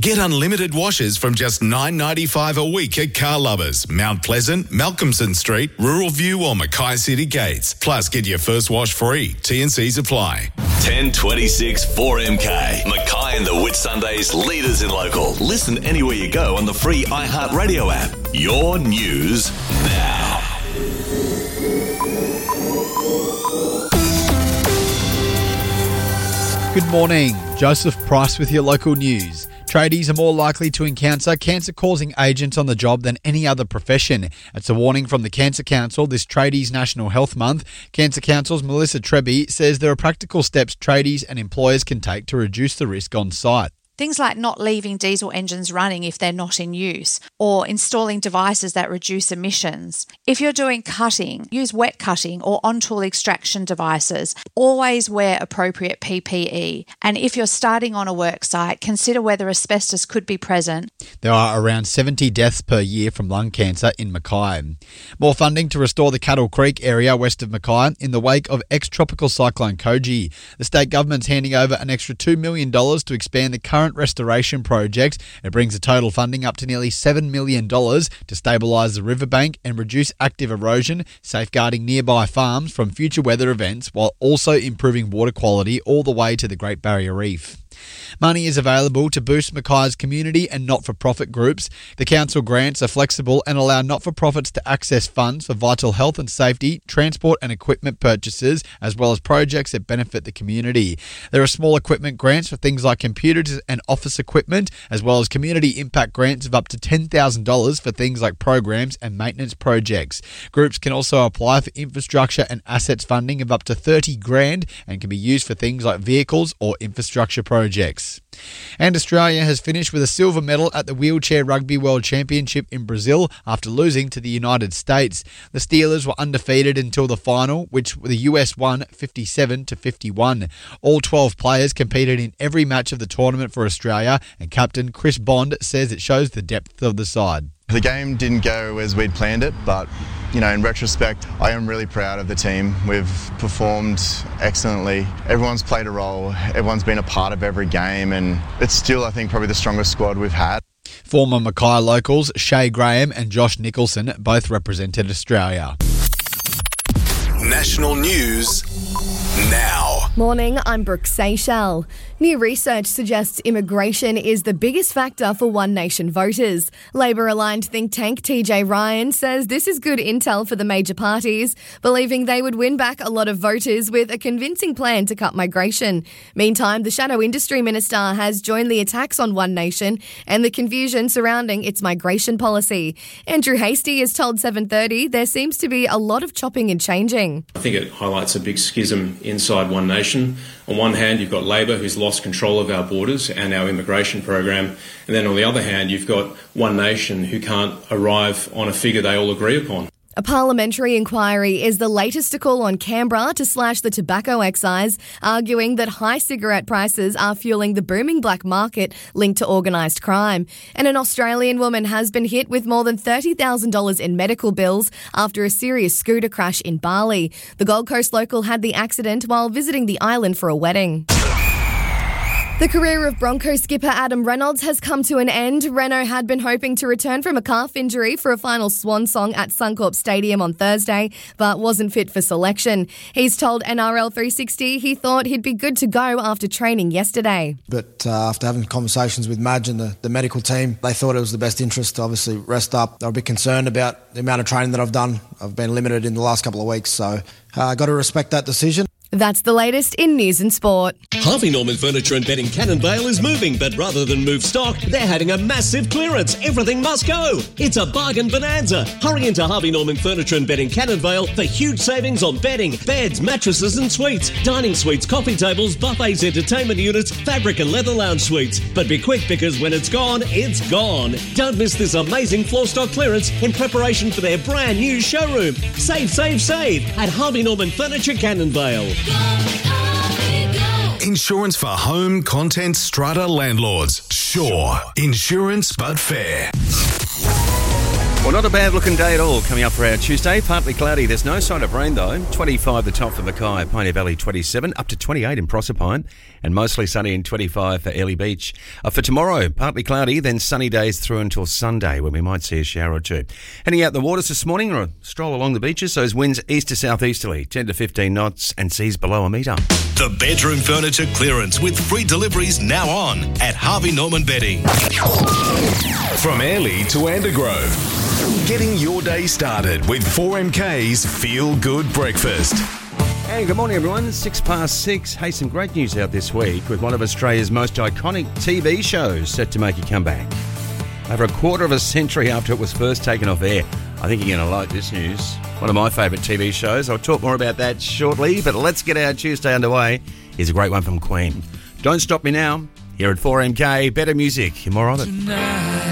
Get unlimited washes from just $9.95 a week at Car Lovers, Mount Pleasant, Malcolmson Street, Rural View or Mackay City Gates. Plus, get your first wash free. T&Cs apply. 1026 4MK. Mackay and the Whitsundays, leaders in local. Listen anywhere you go on the free iHeartRadio app. Your news now. Good morning. Joseph Price with your local news. Tradies are more likely to encounter cancer-causing agents on the job than any other profession. It's a warning from the Cancer Council this Tradies National Health Month. Cancer Council's Melissa Treby says there are practical steps tradies and employers can take to reduce the risk on site. Things like not leaving diesel engines running if they're not in use, or installing devices that reduce emissions. If you're doing cutting, use wet cutting or on-tool extraction devices. Always wear appropriate PPE. And if you're starting on a work site, consider whether asbestos could be present. There are around 70 deaths per year from lung cancer in Mackay. More funding to restore the Cattle Creek area west of Mackay in the wake of ex-tropical cyclone Koji. The state government's handing over an extra $2 million to expand the current restoration project. It brings the total funding up to nearly $7 million to stabilise the riverbank and reduce active erosion, safeguarding nearby farms from future weather events while also improving water quality all the way to the Great Barrier Reef. Money is available to boost Mackay's community and not-for-profit groups. The council grants are flexible and allow not-for-profits to access funds for vital health and safety, transport and equipment purchases, as well as projects that benefit the community. There are small equipment grants for things like computers and office equipment, as well as community impact grants of up to $10,000 for things like programs and maintenance projects. Groups can also apply for infrastructure and assets funding of up to $30,000 and can be used for things like vehicles or infrastructure projects. And Australia has finished with a silver medal at the Wheelchair Rugby World Championship in Brazil after losing to the United States. The Steelers were undefeated until the final, which the US won 57-51. All 12 players competed in every match of the tournament for Australia, and captain Chris Bond says it shows the depth of the side. The game didn't go as we'd planned it, but in retrospect, I am really proud of the team. We've performed excellently. Everyone's played a role. Everyone's been a part of every game, and it's still, I think, probably the strongest squad we've had. Former Mackay locals Shay Graham and Josh Nicholson both represented Australia. National news now. Morning, I'm Brooke Seychelles. New research suggests immigration is the biggest factor for One Nation voters. Labor-aligned think tank TJ Ryan says this is good intel for the major parties, believing they would win back a lot of voters with a convincing plan to cut migration. Meantime, the Shadow Industry Minister has joined the attacks on One Nation and the confusion surrounding its migration policy. Andrew Hastie has told 7:30 there seems to be a lot of chopping and changing. I think it highlights a big schism inside One Nation. On one hand, you've got Labor, who's lost control of our borders and our immigration program. And then on the other hand, you've got One Nation, who can't arrive on a figure they all agree upon. A parliamentary inquiry is the latest to call on Canberra to slash the tobacco excise, arguing that high cigarette prices are fueling the booming black market linked to organised crime. And an Australian woman has been hit with more than $30,000 in medical bills after a serious scooter crash in Bali. The Gold Coast local had the accident while visiting the island for a wedding. The career of Broncos skipper Adam Reynolds has come to an end. Reno had been hoping to return from a calf injury for a final swan song at Suncorp Stadium on Thursday, but wasn't fit for selection. He's told NRL 360 he thought he'd be good to go after training yesterday. But after having conversations with Madge and the medical team, they thought it was the best interest to obviously rest up. They were a bit concerned about the amount of training that I've done. I've been limited in the last couple of weeks, so got to respect that decision. That's the latest in news and sport. Harvey Norman Furniture and Bedding Cannonvale is moving, but rather than move stock, they're having a massive clearance. Everything must go. It's a bargain bonanza. Hurry into Harvey Norman Furniture and Bedding Cannonvale for huge savings on bedding, beds, mattresses and suites, dining suites, coffee tables, buffets, entertainment units, fabric and leather lounge suites. But be quick, because when it's gone, it's gone. Don't miss this amazing floor stock clearance in preparation for their brand new showroom. Save, save, save at Harvey Norman Furniture Cannonvale. Insurance for home, content, strata landlords. Sure. Insurance but fair. Well, not a bad looking day at all coming up for our Tuesday. Partly cloudy. There's no sign of rain though. 25 the top for Mackay, Pioneer Valley 27, up to 28 in Proserpine, and mostly sunny and 25 for Airlie Beach. For tomorrow, partly cloudy, then sunny days through until Sunday when we might see a shower or two. Heading out the waters this morning or a stroll along the beaches, those winds east to southeasterly, 10 to 15 knots and seas below a metre. The bedroom furniture clearance with free deliveries now on at Harvey Norman Bedding. From Airlie to Andergrove. Getting your day started with 4MK's Feel Good Breakfast. Hey, good morning everyone. 6:06. Hey, some great news out this week with one of Australia's most iconic TV shows set to make a comeback. Over a quarter of a century after it was first taken off air. I think you're going to like this news. One of my favourite TV shows. I'll talk more about that shortly, but let's get our Tuesday underway. Here's a great one from Queen. Don't Stop Me Now. Here at 4MK, better music. You're more of it. Tonight.